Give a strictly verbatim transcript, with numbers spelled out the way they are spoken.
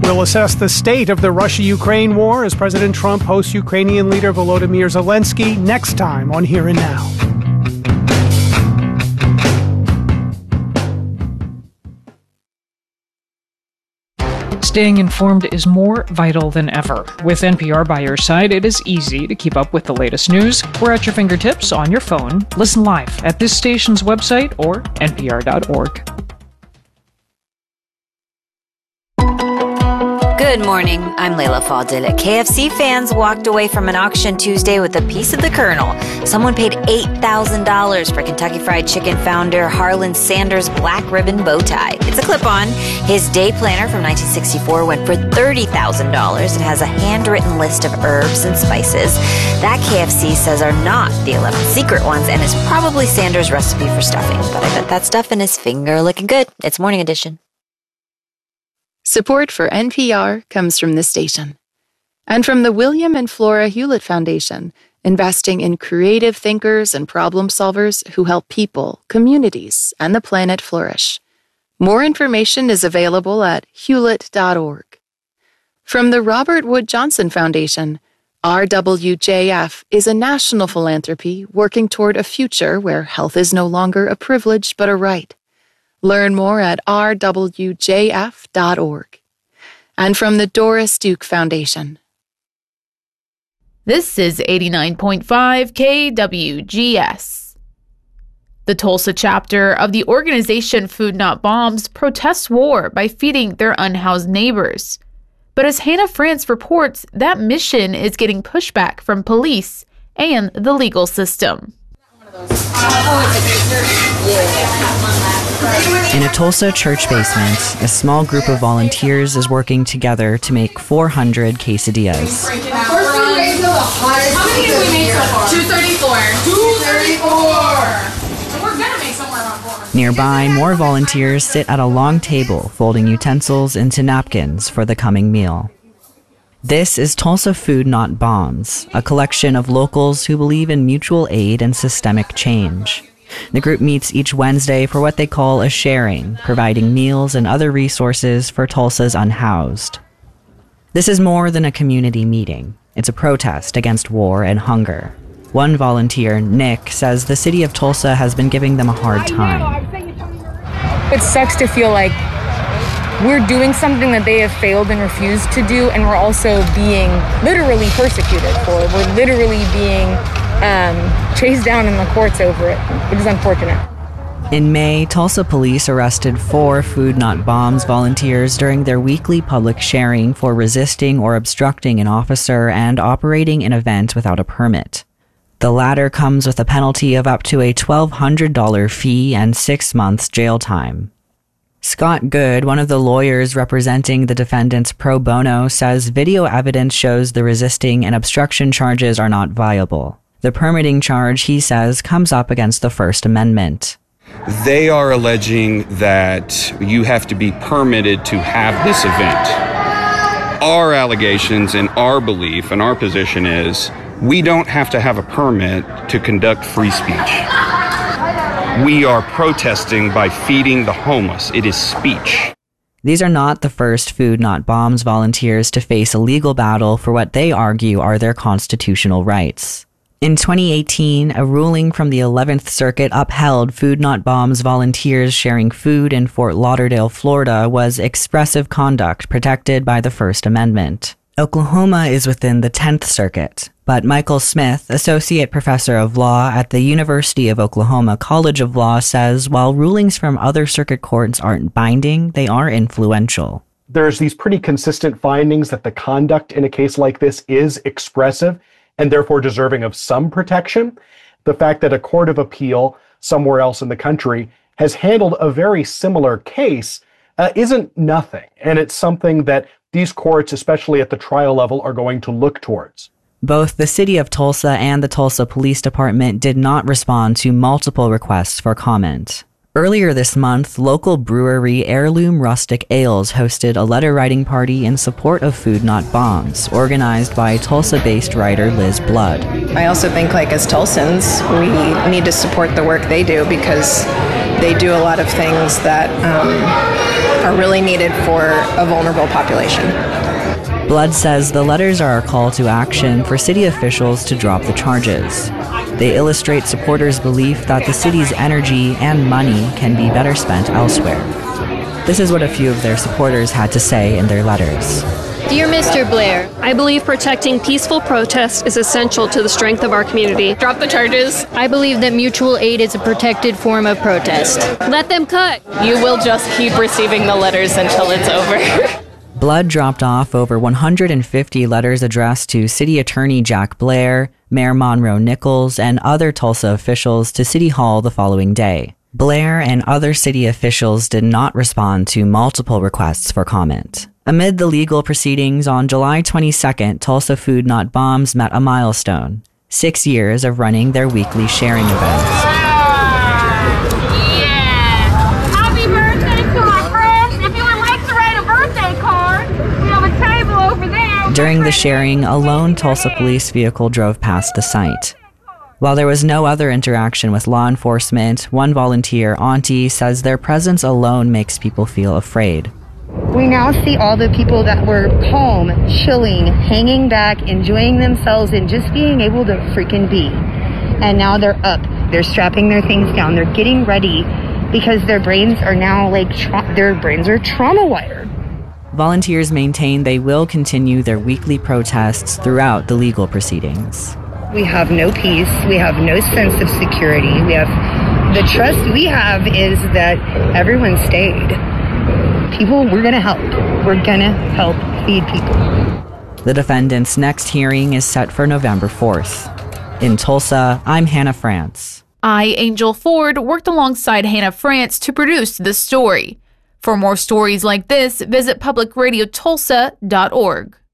We'll assess the state of the Russia-Ukraine war as President Trump hosts Ukrainian leader Volodymyr Zelensky next time on Here and Now. Staying informed is more vital than ever. With N P R by your side, it is easy to keep up with the latest news. We're at your fingertips on your phone. Listen live at this station's website or N P R dot org. Good morning. I'm Layla Fadil. K F C fans walked away from an auction Tuesday with a piece of the Colonel. Someone paid eight thousand dollars for Kentucky Fried Chicken founder Harlan Sanders' black ribbon bow tie. It's a clip-on. His day planner from nineteen sixty-four went for thirty thousand dollars. It has a handwritten list of herbs and spices that K F C says are not the eleven secret ones and is probably Sanders' recipe for stuffing. But I bet that stuff in his finger looking good. It's Morning Edition. Support for N P R comes from this station and from the William and Flora Hewlett Foundation, investing in creative thinkers and problem solvers who help people, communities, and the planet flourish. More information is available at hewlett dot org. From the Robert Wood Johnson Foundation, R W J F is a national philanthropy working toward a future where health is no longer a privilege but a right. Learn more at r w j f dot org. And from the Doris Duke Foundation. This is eighty-nine point five K W G S. The Tulsa chapter of the organization Food Not Bombs protests war by feeding their unhoused neighbors. But as Hannah France reports, that mission is getting pushback from police and the legal system. In a Tulsa church basement, a small group of volunteers is working together to make four hundred quesadillas. How many have we made so far? two thirty-four. two thirty-four! We're gonna make somewhere around four hundred. Nearby, more volunteers sit at a long table, folding utensils into napkins for the coming meal. This is Tulsa Food Not Bombs, a collection of locals who believe in mutual aid and systemic change. The group meets each Wednesday for what they call a sharing, providing meals and other resources for Tulsa's unhoused. This is more than a community meeting. It's a protest against war and hunger. One volunteer, Nick, says the city of Tulsa has been giving them a hard time. It sucks to feel like we're doing something that they have failed and refused to do, and we're also being literally persecuted for it. We're literally being um, chased down in the courts over it. It is unfortunate. In May, Tulsa police arrested four Food Not Bombs volunteers during their weekly public sharing for resisting or obstructing an officer and operating an event without a permit. The latter comes with a penalty of up to a twelve hundred dollars fee and six months jail time. Scott Good, one of the lawyers representing the defendants pro bono, says video evidence shows the resisting and obstruction charges are not viable. The permitting charge, he says, comes up against the First Amendment. They are alleging that you have to be permitted to have this event. Our allegations and our belief and our position is we don't have to have a permit to conduct free speech. We are protesting by feeding the homeless. It is speech. These are not the first Food Not Bombs volunteers to face a legal battle for what they argue are their constitutional rights. In twenty eighteen, a ruling from the eleventh Circuit upheld Food Not Bombs volunteers sharing food in Fort Lauderdale, Florida, was expressive conduct protected by the First Amendment. Oklahoma is within the tenth Circuit, but Michael Smith, associate professor of law at the University of Oklahoma College of Law, says while rulings from other circuit courts aren't binding, they are influential. There's these pretty consistent findings that the conduct in a case like this is expressive and therefore deserving of some protection. The fact that a court of appeal somewhere else in the country has handled a very similar case uh, isn't nothing. And it's something that these courts, especially at the trial level, are going to look towards. Both the city of Tulsa and the Tulsa Police Department did not respond to multiple requests for comment. Earlier this month, local brewery Heirloom Rustic Ales hosted a letter-writing party in support of Food Not Bombs, organized by Tulsa-based writer Liz Blood. I also think, like, as Tulsans, we need to support the work they do because they do a lot of things that um, are really needed for a vulnerable population. Blood says the letters are a call to action for city officials to drop the charges. They illustrate supporters' belief that the city's energy and money can be better spent elsewhere. This is what a few of their supporters had to say in their letters. Dear Mister Blair, I believe protecting peaceful protest is essential to the strength of our community. Drop the charges. I believe that mutual aid is a protected form of protest. Let them cut. You will just keep receiving the letters until it's over. Blood dropped off over one hundred fifty letters addressed to City Attorney Jack Blair, Mayor Monroe Nichols, and other Tulsa officials to City Hall the following day. Blair and other city officials did not respond to multiple requests for comment. Amid the legal proceedings, on July twenty-second, Tulsa Food Not Bombs met a milestone: six years of running their weekly sharing events. During the sharing, a lone Tulsa police vehicle drove past the site. While there was no other interaction with law enforcement, one volunteer, Auntie, says their presence alone makes people feel afraid. We now see all the people that were home, chilling, hanging back, enjoying themselves, and just being able to freaking be. And now they're up. They're strapping their things down. They're getting ready because their brains are now like, tra- their brains are trauma wired. Volunteers maintain they will continue their weekly protests throughout the legal proceedings. We have no peace. We have no sense of security. We have the trust we have is that everyone stayed. People, we're going to help. We're going to help feed people. The defendant's next hearing is set for November fourth. In Tulsa, I'm Hannah France. I, Angel Ford, worked alongside Hannah France to produce this story. For more stories like this, visit public radio tulsa dot org.